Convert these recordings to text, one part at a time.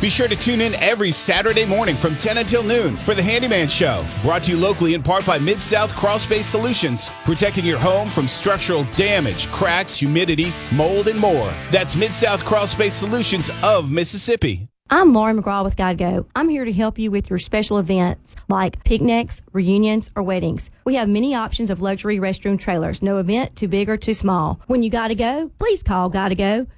Be sure to tune in every Saturday morning from 10 until noon for The Handyman Show. Brought to you locally in part by Mid-South Crawl Space Solutions, protecting your home from structural damage, cracks, humidity, mold, and more. That's Mid-South Crawl Space Solutions of Mississippi. I'm Lauren McGraw with GuideGo. I'm here to help you with your special events like picnics, reunions, or weddings. We have many options of luxury restroom trailers. No event too big or too small. When you gotta go, please call GuideGo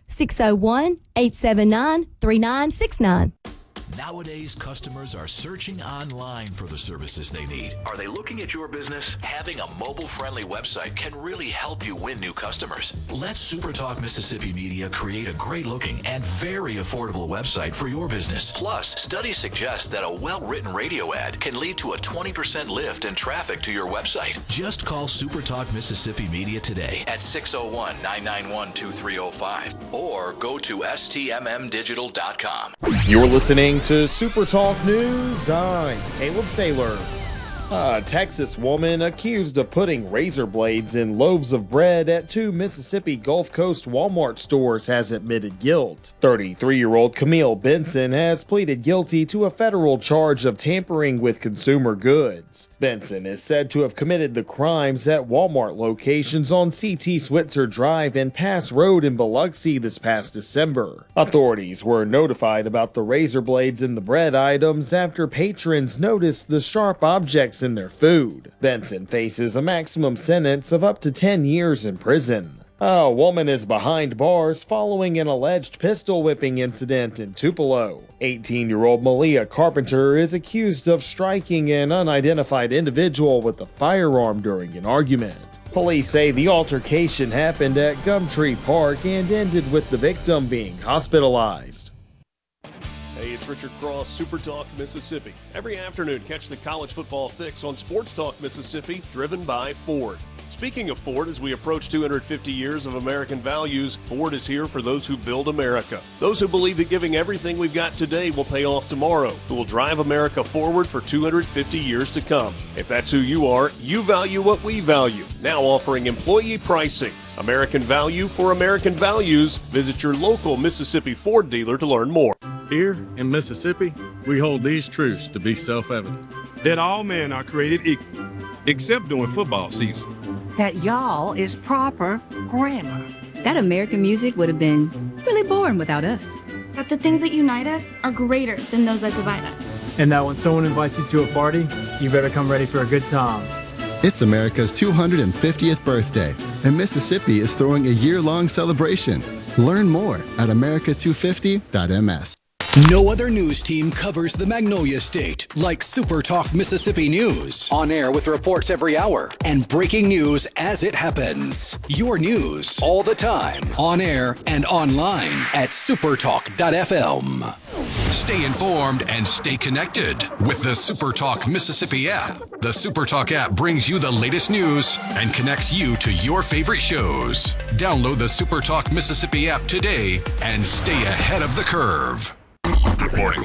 601-879-3969. Nowadays, customers are searching online for the services they need. Are they looking at your business? Having a mobile-friendly website can really help you win new customers. Let SuperTalk Mississippi Media create a great-looking and very affordable website for your business. Plus, studies suggest that a well-written radio ad can lead to a 20% lift in traffic to your website. Just call SuperTalk Mississippi Media today at 601-991-2305 or go to stmmdigital.com. You're listening to Super Talk News. I'm Caleb Saylor. A Texas woman accused of putting razor blades in loaves of bread at two Mississippi Gulf Coast Walmart stores has admitted guilt. 33-year-old Camille Benson has pleaded guilty to a federal charge of tampering with consumer goods. Benson is said to have committed the crimes at Walmart locations on CT Switzer Drive and Pass Road in Biloxi this past December. Authorities were notified about the razor blades in the bread items after patrons noticed the sharp objects in their food. Benson faces a maximum sentence of up to 10 years in prison. A woman is behind bars following an alleged pistol whipping incident in Tupelo. 18-year-old Malia Carpenter is accused of striking an unidentified individual with a firearm during an argument. Police say the altercation happened at Gumtree Park and ended with the victim being hospitalized. Hey, it's Richard Cross, Super Talk Mississippi. Every afternoon, catch the college football fix on Sports Talk Mississippi, driven by Ford. Speaking of Ford, as we approach 250 years of American values, Ford is here for those who build America. Those who believe that giving everything we've got today will pay off tomorrow, who will drive America forward for 250 years to come. If that's who you are, you value what we value. Now offering employee pricing. American value for American values. Visit your local Mississippi Ford dealer to learn more. Here in Mississippi, we hold these truths to be self-evident. That all men are created equal, except during football season. That y'all is proper grammar. That American music would have been really boring without us. That the things that unite us are greater than those that divide us. And that when someone invites you to a party, you better come ready for a good time. It's America's 250th birthday, and Mississippi is throwing a year-long celebration. Learn more at america250.ms. No other news team covers the Magnolia State like Super Talk Mississippi News. On air with reports every hour and breaking news as it happens. Your news all the time. On air and online at supertalk.fm. Stay informed and stay connected with the Super Talk Mississippi app. The Super Talk app brings you the latest news and connects you to your favorite shows. Download the Super Talk Mississippi app today and stay ahead of the curve. Morning.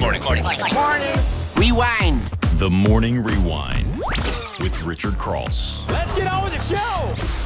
Rewind. The Morning Rewind with Richard Cross. Let's get on with the show.